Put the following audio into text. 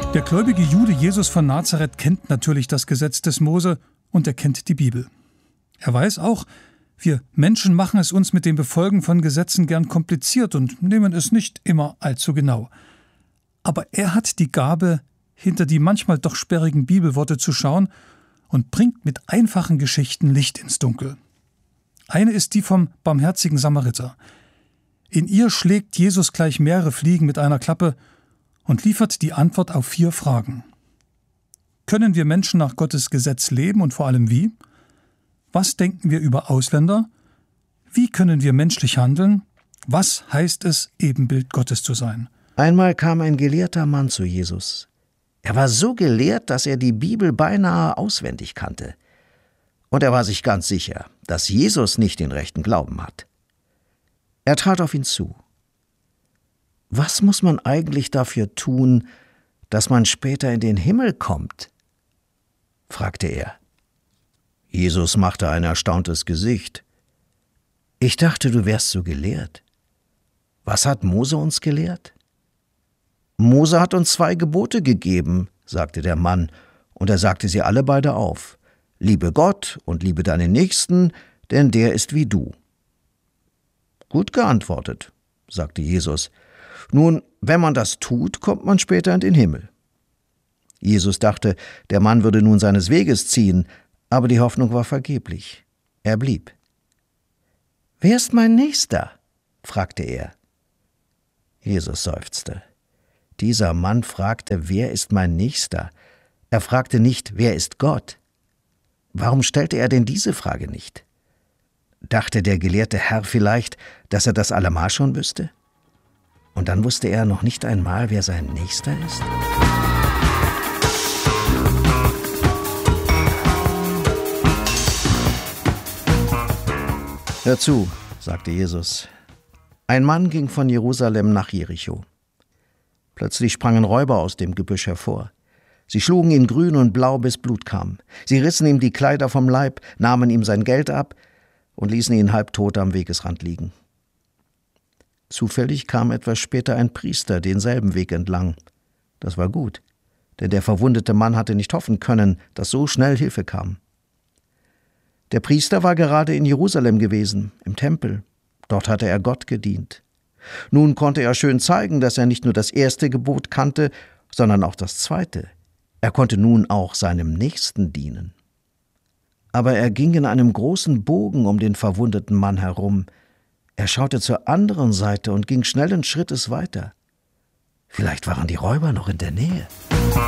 Der gläubige Jude Jesus von Nazareth kennt natürlich das Gesetz des Mose und er kennt die Bibel. Er weiß auch, wir Menschen machen es uns mit dem Befolgen von Gesetzen gern kompliziert und nehmen es nicht immer allzu genau. Aber er hat die Gabe, hinter die manchmal doch sperrigen Bibelworte zu schauen und bringt mit einfachen Geschichten Licht ins Dunkel. Eine ist die vom barmherzigen Samariter. In ihr schlägt Jesus gleich mehrere Fliegen mit einer Klappe und liefert die Antwort auf 4 Fragen. Können wir Menschen nach Gottes Gesetz leben und vor allem wie? Was denken wir über Ausländer? Wie können wir menschlich handeln? Was heißt es, Ebenbild Gottes zu sein? Einmal kam ein gelehrter Mann zu Jesus. Er war so gelehrt, dass er die Bibel beinahe auswendig kannte. Und er war sich ganz sicher, dass Jesus nicht den rechten Glauben hat. Er trat auf ihn zu. Was muss man eigentlich dafür tun, dass man später in den Himmel kommt? Fragte er. Jesus machte ein erstauntes Gesicht. Ich dachte, du wärst so gelehrt. Was hat Mose uns gelehrt? Mose hat uns 2 Gebote gegeben, sagte der Mann, und er sagte sie alle beide auf. Liebe Gott und liebe deinen Nächsten, denn der ist wie du. Gut geantwortet, sagte Jesus. Nun, wenn man das tut, kommt man später in den Himmel. Jesus dachte, der Mann würde nun seines Weges ziehen, aber die Hoffnung war vergeblich. Er blieb. »Wer ist mein Nächster?« fragte er. Jesus seufzte. Dieser Mann fragte, wer ist mein Nächster? Er fragte nicht, wer ist Gott? Warum stellte er denn diese Frage nicht? Dachte der gelehrte Herr vielleicht, dass er das allemal schon wüsste? Und dann wusste er noch nicht einmal, wer sein Nächster ist? Hör zu, sagte Jesus. Ein Mann ging von Jerusalem nach Jericho. Plötzlich sprangen Räuber aus dem Gebüsch hervor. Sie schlugen ihn grün und blau, bis Blut kam. Sie rissen ihm die Kleider vom Leib, nahmen ihm sein Geld ab und ließen ihn halbtot am Wegesrand liegen. Zufällig kam etwas später ein Priester denselben Weg entlang. Das war gut, denn der verwundete Mann hatte nicht hoffen können, dass so schnell Hilfe kam. Der Priester war gerade in Jerusalem gewesen, im Tempel. Dort hatte er Gott gedient. Nun konnte er schön zeigen, dass er nicht nur das 1. Gebot kannte, sondern auch das 2. Er konnte nun auch seinem Nächsten dienen. Aber er ging in einem großen Bogen um den verwundeten Mann herum. Er schaute zur anderen Seite und ging schnellen Schrittes weiter. Vielleicht waren die Räuber noch in der Nähe.